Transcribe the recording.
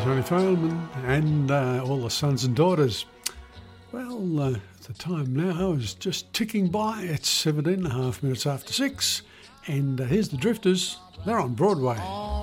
Tony Failman and all the sons and daughters. Well, the time now is just ticking by. It's 17 and a half minutes after 6. And here's the Drifters. They're on Broadway.